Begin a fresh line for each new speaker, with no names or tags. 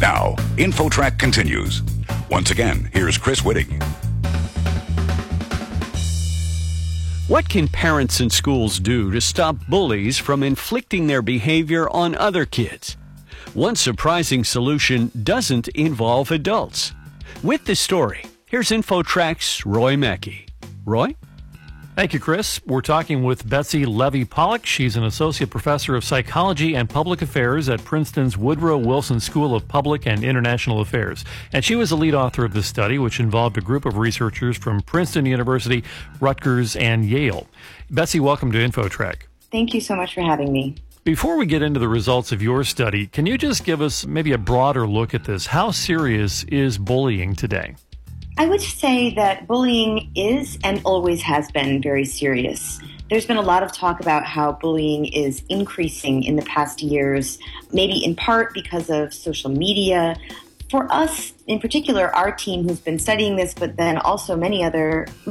Now, InfoTrack continues. Once again, here's Chris Whitting.
What can parents and schools do to stop bullies from inflicting their behavior on other kids? One surprising solution doesn't involve adults. With this story, here's InfoTrack's Roy Mackey. Roy?
Thank you, Chris. We're talking with Betsy Levy-Pollock. She's an associate professor of psychology and public affairs at Princeton's Woodrow Wilson School of Public and International Affairs. And she was the lead author of this study, which involved a group of researchers from Princeton University, Rutgers, and Yale. Betsy, welcome to InfoTrack.
Thank you so much for having me.
Before we get into the results of your study, can you just give us maybe a broader look at this? How serious is bullying today?
I would say that bullying is and always has been very serious. There's been a lot of talk about how bullying is increasing in the past years, maybe in part because of social media. For us, in particular, our team who's been studying this, but then also many other